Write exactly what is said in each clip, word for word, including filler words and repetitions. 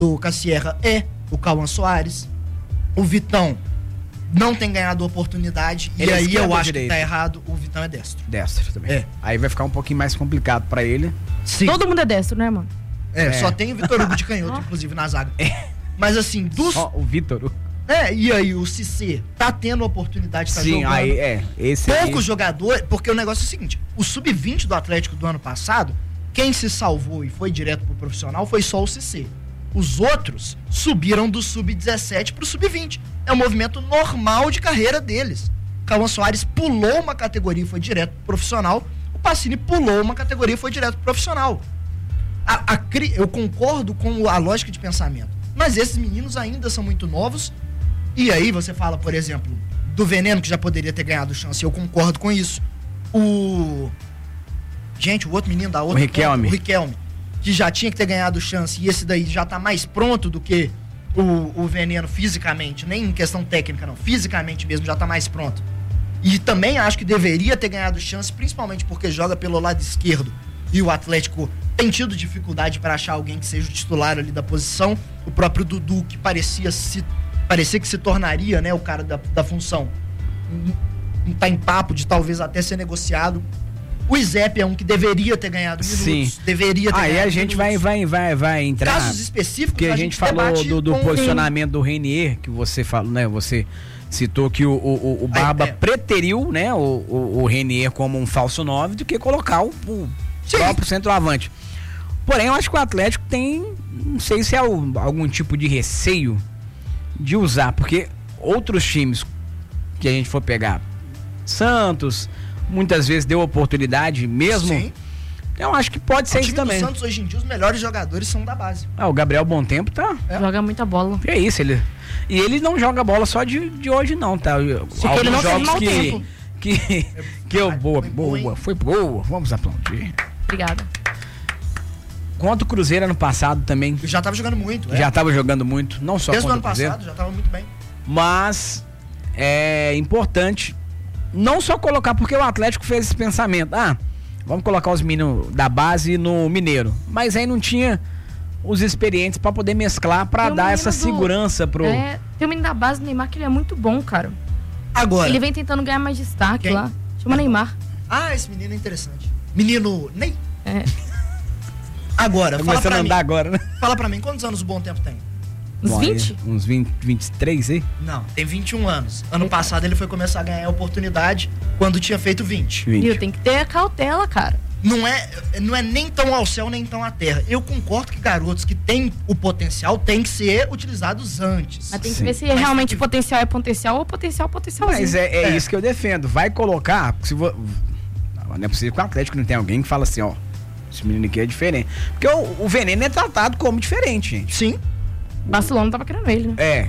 do Cassierra é o Cauã Soares. O Vitão não tem ganhado oportunidade. Ele e aí eu acho direito. que tá errado. O Vitão é destro. Destro também. É. Aí vai ficar um pouquinho mais complicado pra ele. Sim. Todo mundo é destro, né, mano? É, é. Só tem o Vitor Hugo de canhoto, inclusive, na zaga. É. Mas assim, dos... Só o Vitor Hugo. É, e aí o Cissé tá tendo oportunidade de estar tá Sim, jogando. aí é. Esse Poucos aí... jogadores, porque o negócio é o seguinte, o sub vinte do Atlético do ano passado, quem se salvou e foi direto pro profissional foi só o Cissé. Os outros subiram do sub dezessete pro sub vinte. É um movimento normal de carreira deles. Cauã Soares pulou uma categoria e foi direto pro profissional. O Pacini pulou uma categoria e foi direto pro profissional. A, a, eu concordo com a lógica de pensamento. Mas esses meninos ainda são muito novos. E aí você fala, por exemplo, do Veneno, que já poderia ter ganhado chance. Eu concordo com isso. O... Gente, o outro menino da outra... O Riquelme. Ponta, o Riquelme. Que já tinha que ter ganhado chance. E esse daí já tá mais pronto do que o, o Veneno fisicamente. Nem em questão técnica, não. Fisicamente mesmo, já tá mais pronto. E também acho que deveria ter ganhado chance, principalmente porque joga pelo lado esquerdo. E o Atlético tem tido dificuldade para achar alguém que seja o titular ali da posição. O próprio Dudu, que parecia se... Parecia que se tornaria, né, o cara da, da função. Não tá em papo de talvez até ser negociado. O Izep é um que deveria ter ganhado minutos. Sim. Deveria ter Aí ganhado a gente vai, vai, vai, vai entrar. Casos específicos. Porque a, a gente, gente falou do, do posicionamento do Renier, que você falou, né? Você citou que o, o, o Barba Aí, é. preteriu, né, o, o, o Renier como um falso nove do que colocar o, o próprio centroavante. Porém, eu acho que o Atlético tem, não sei se é o, algum tipo de receio de usar, porque outros times que a gente for pegar, Santos, muitas vezes deu oportunidade mesmo. Sim. Eu acho que pode ser isso também. O Santos hoje em dia, os melhores jogadores são da base. Ah, o Gabriel Bom Tempo tá... É. Joga muita bola. É isso, ele... E ele não joga bola só de, de hoje não, tá? Se Alguns ele não jogos que, tempo. que... Que... que eu... Boa, boa, foi boa. Vamos aplaudir. Obrigada. Contra o Cruzeiro ano passado também. Eu já tava jogando muito. Já é. tava jogando muito, não só Desde contra o ano o Cruzeiro. passado, já tava muito bem. Mas é importante não só colocar, porque o Atlético fez esse pensamento. Ah, vamos colocar os meninos da base no Mineiro. Mas aí não tinha os experientes pra poder mesclar, pra tem dar essa do... segurança pro... É, tem o menino da base do Neymar que ele é muito bom, cara. Agora... Ele vem tentando ganhar mais destaque Quem? lá. Chama Neymar. Ah, esse menino é interessante. Menino Ney? É. Agora, tá fala pra a mim. Agora, né? Fala pra mim, quantos anos o Bom Tempo tem? Uns vinte? Uns vinte, vinte e três aí? Não, tem vinte e um anos. Ano Eita. passado ele foi começar a ganhar oportunidade quando tinha feito vinte. vinte. Viu, tem que ter cautela, cara. Não é, não é nem tão ao céu, nem tão à terra. Eu concordo que garotos que têm o potencial têm que ser utilizados antes. Mas tem que Sim. ver se Mas realmente que... potencial é potencial ou potencial é potencialzinho. Mas é, é, é isso que eu defendo. Vai colocar... Se vo... Não é possível que o Atlético não tenha alguém que fala assim, ó, esse menino aqui é diferente. Porque o, o Veneno é tratado como diferente, gente. Sim. Barcelona tava querendo ele, né? É.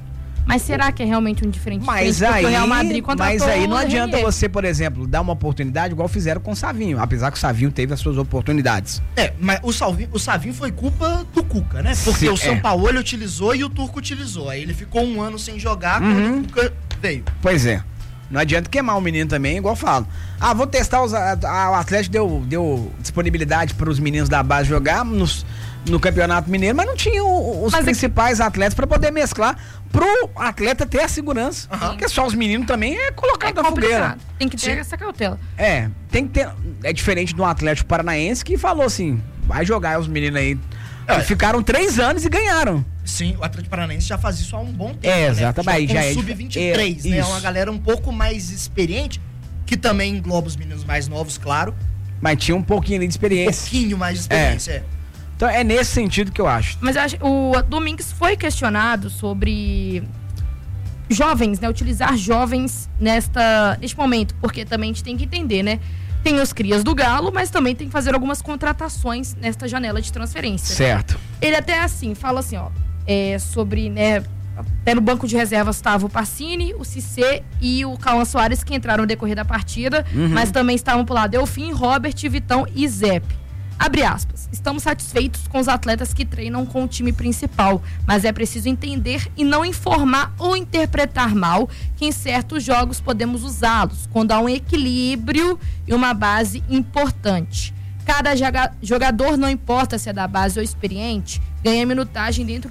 Mas será que é realmente um diferente? Mas diferente? aí, o Real Madrid mas aí não adianta Renier. você, por exemplo, dar uma oportunidade igual fizeram com o Savinho. Apesar que o Savinho teve as suas oportunidades. É, mas o, Salvinho, o Savinho foi culpa do Cuca, né? Porque Sim, o São é. Paulo utilizou e o Turco utilizou. Aí ele ficou um ano sem jogar quando uhum. o Cuca veio. Pois é. Não adianta queimar o menino também, igual eu falo. Ah, vou testar os... A, a, o Atlético deu, deu disponibilidade para os meninos da base jogar nos, no Campeonato Mineiro, mas não tinha o, os mas principais é... atletas para poder mesclar pro atleta ter a segurança. Uhum. Porque só os meninos também é colocar é da fogueira. Tem que ter Sim. essa cautela. É, tem que ter... É diferente do Atlético Paranaense que falou assim, vai jogar os meninos aí. É. Ficaram três anos e ganharam. Sim, o Atlético Paranaense já faz isso há um bom tempo. É, exatamente. Né? Já, já é sub vinte e três, é, né? É uma galera um pouco mais experiente, que também engloba os meninos mais novos, claro. Mas tinha um pouquinho de experiência. Um pouquinho mais de experiência, é. é. Então é nesse sentido que eu acho. Mas eu acho, o Domingues foi questionado sobre jovens, né? Utilizar jovens nesta, neste momento, porque também a gente tem que entender, né? Tem os crias do Galo, mas também tem que fazer algumas contratações nesta janela de transferência. Certo. Ele até assim, fala assim, ó, é, sobre, né, até no banco de reservas estava o Pacini, o Cissé e o Cauã Soares, que entraram no decorrer da partida, uhum. mas também estavam por lá Delfim, Robert, Vitão e Zep. Abre aspas, estamos satisfeitos com os atletas que treinam com o time principal, mas é preciso entender e não informar ou interpretar mal que em certos jogos podemos usá-los, quando há um equilíbrio e uma base importante. Cada jogador, não importa se é da base ou experiente, ganha minutagem dentro